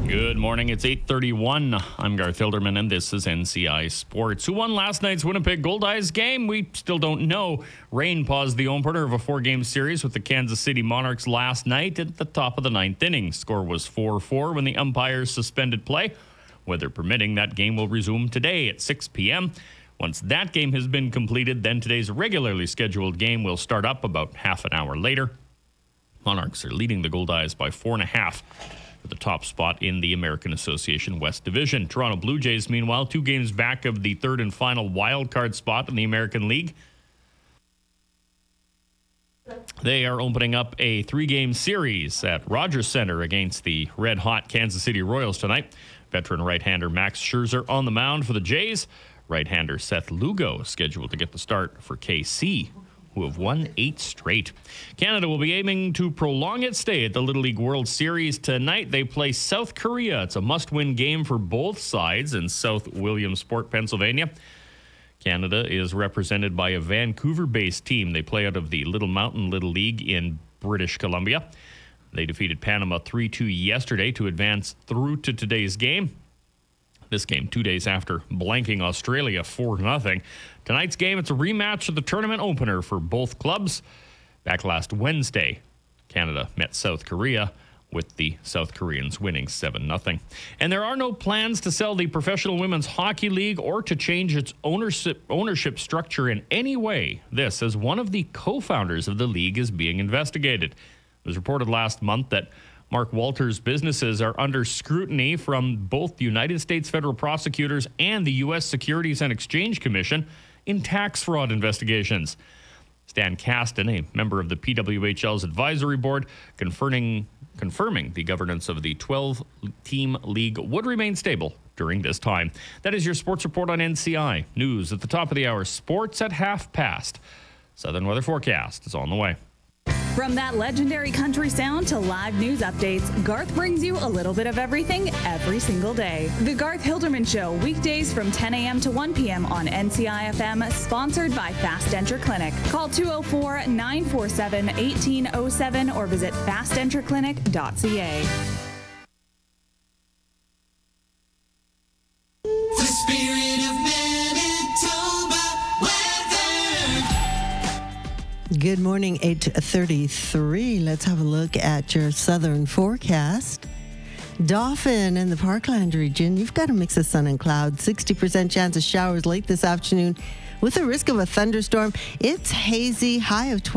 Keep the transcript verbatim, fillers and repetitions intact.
Good morning. It's eight thirty-one. I'm Garth Hilderman, and this is N C I Sports. Who won last night's Winnipeg Goldeyes game? We still don't know. Rain paused the opener of a four-game series with the Kansas City Monarchs last night at the top of the ninth inning. Score was four four when the umpires suspended play. Weather permitting, that game will resume today at six p.m. Once that game has been completed, then today's regularly scheduled game will start up about half an hour later. Monarchs are leading the Goldeyes by four and a half. The top spot in the American Association West Division. Toronto Blue Jays, meanwhile, two games back of the third and final wild card spot in the American League. They are opening up a three-game series at Rogers Center against the red-hot Kansas City Royals tonight. Veteran right-hander Max Scherzer on the mound for the Jays. Right-hander Seth Lugo scheduled to get the start for K C, who have won eight straight. Canada will be aiming to prolong its stay at the Little League World Series tonight. They play South Korea. It's a must-win game for both sides in South Williamsport, Pennsylvania. Canada is represented by a Vancouver-based team. They play out of the Little Mountain Little League in British Columbia. They defeated Panama three two yesterday to advance through to today's game. This game two days after blanking Australia four nothing. Tonight's game, it's a rematch of the tournament opener for both clubs. Back last Wednesday, Canada met South Korea, with the South Koreans winning seven nothing. And there are no plans to sell the Professional Women's Hockey League or to change its ownership, ownership structure in any way. This, as one of the co-founders of the league, is being investigated. It was reported last month that Mark Walters' businesses are under scrutiny from both the United States federal prosecutors and the U S Securities and Exchange Commission in tax fraud investigations. Stan Kasten, a member of the P W H L's advisory board, confirming, confirming the governance of the twelve-team league would remain stable during this time. That is your sports report on N C I. News at the top of the hour. Sports at half past. Southern weather forecast is on the way. From that legendary country sound to live news updates, Garth brings you a little bit of everything every single day. The Garth Hilderman Show, weekdays from ten a.m. to one p.m. on N C I F M, sponsored by Fast Denture Clinic. Call two oh four, nine four seven, one eight oh seven or visit fast denture clinic dot c a. The spirit of Manitoba weather. Good morning, eight thirty-three. Let's have a look at your southern forecast. Dauphin and the Parkland region, you've got a mix of sun and clouds. sixty percent chance of showers late this afternoon with a risk of a thunderstorm. It's hazy, high of twenty.